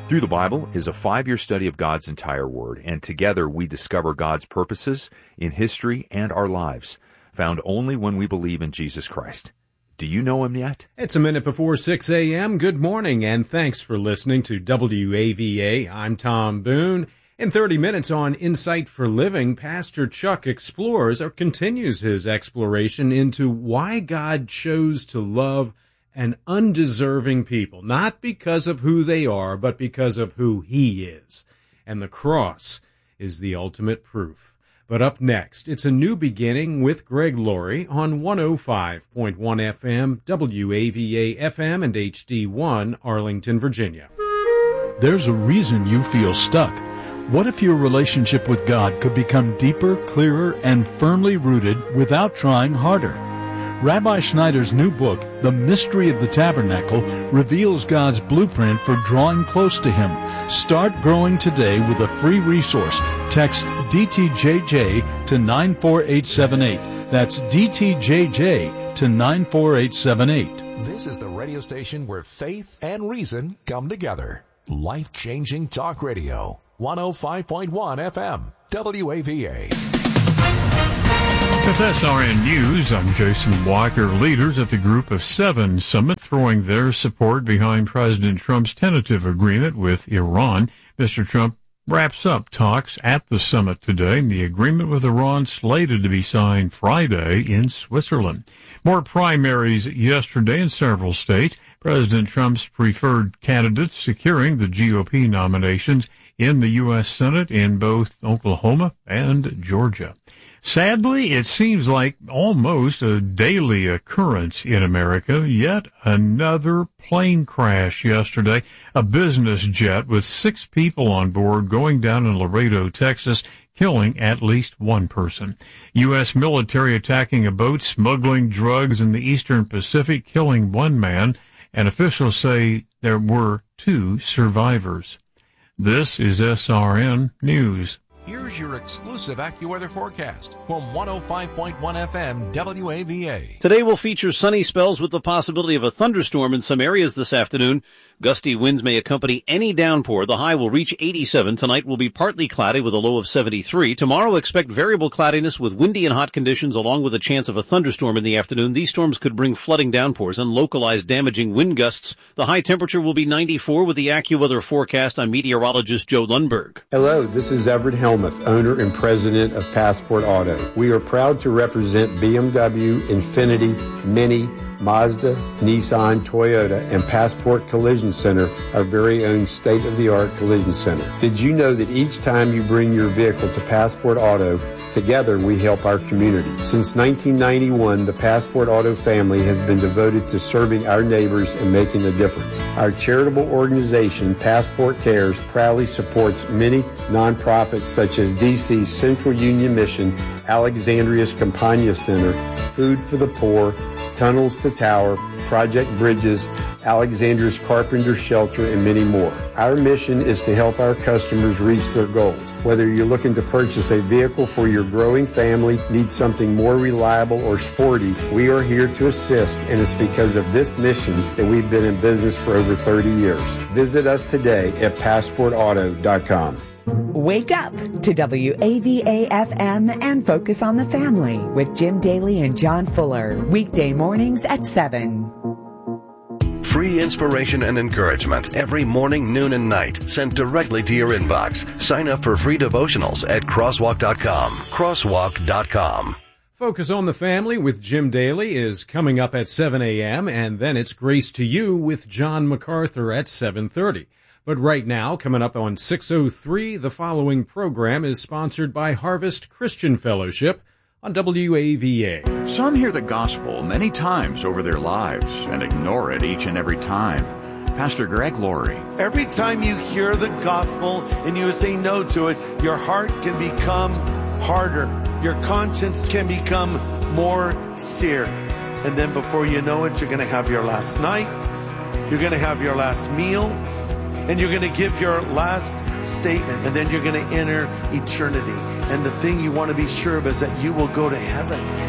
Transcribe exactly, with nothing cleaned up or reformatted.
Through the Bible is a five-year study of God's entire Word, and together we discover God's purposes in history and our lives, found only when we believe in Jesus Christ. Do you know Him yet? It's a minute before six a.m. Good morning, and thanks for listening to W A V A. I'm Tom Boone. In thirty minutes on Insight for Living, Pastor Chuck explores or continues his exploration into why God chose to love an undeserving people, not because of who they are, but because of who He is. And the cross is the ultimate proof. But up next, it's a new beginning with Greg Laurie on one oh five point one F M, W A V A F M, and H D one, Arlington, Virginia. There's a reason you feel stuck. What if your relationship with God could become deeper, clearer, and firmly rooted without trying harder? Rabbi Schneider's new book, The Mystery of the Tabernacle, reveals God's blueprint for drawing close to Him. Start growing today with a free resource. Text D T J J to nine four eight seven eight. That's D T J J to nine four eight seven eight. This is the radio station where faith and reason come together. Life-changing talk radio. one oh five point one F M, W A V A. With S R N News, I'm Jason Walker. Leaders at the Group of Seven summit throwing their support behind President Trump's tentative agreement with Iran. Mister Trump wraps up talks at the summit today, and the agreement with Iran slated to be signed Friday in Switzerland. More primaries yesterday in several states. President Trump's preferred candidates securing the G O P nominations in the U S Senate in both Oklahoma and Georgia. Sadly, it seems like almost a daily occurrence in America. Yet another plane crash yesterday, a business jet with six people on board going down in Laredo, Texas, killing at least one person. U S military attacking a boat smuggling drugs in the eastern Pacific, killing one man, and officials say there were two survivors. This is S R N News. Here's your exclusive AccuWeather forecast from one oh five point one F M W A V A. Today will feature sunny spells with the possibility of a thunderstorm in some areas this afternoon. Gusty winds may accompany any downpour. The high will reach eighty-seven. Tonight will be partly cloudy with a low of seventy-three. Tomorrow expect variable cloudiness with windy and hot conditions along with a chance of a thunderstorm in the afternoon. These storms could bring flooding downpours and localized damaging wind gusts. The high temperature will be ninety-four with the AccuWeather forecast. I'm meteorologist Joe Lundberg. Hello, this is Everett Helmuth, owner and president of Passport Auto. We are proud to represent B M W, Infiniti, Mini, Mazda, Nissan, Toyota, and Passport Collision Center, our very own state-of-the-art collision center. Did you know that each time you bring your vehicle to Passport Auto, together we help our community? Since nineteen ninety-one, the Passport Auto family has been devoted to serving our neighbors and making a difference. Our charitable organization, Passport Cares, proudly supports many nonprofits such as D C's Central Union Mission, Alexandria's Campagna Center, Food for the Poor, Tunnels to Tower, Project Bridges, Alexander's Carpenter Shelter, and many more. Our mission is to help our customers reach their goals. Whether you're looking to purchase a vehicle for your growing family, need something more reliable or sporty, we are here to assist, and it's because of this mission that we've been in business for over thirty years. Visit us today at passport auto dot com. Wake up to W A V A F M and Focus on the Family with Jim Daly and John Fuller. Weekday mornings at seven. Free inspiration and encouragement every morning, noon, and night. Sent directly to your inbox. Sign up for free devotionals at crosswalk dot com. crosswalk dot com. Focus on the Family with Jim Daly is coming up at seven a.m., and then it's Grace to You with John MacArthur at seven thirty. But right now, coming up on six oh three, the following program is sponsored by Harvest Christian Fellowship on W A V A. Some hear the gospel many times over their lives and ignore it each and every time. Pastor Greg Laurie. Every time you hear the gospel and you say no to it, your heart can become harder. Your conscience can become more seared. And then before you know it, you're going to have your last night. You're going to have your last meal. And you're going to give your last statement, and then you're going to enter eternity. And the thing you want to be sure of is that you will go to heaven.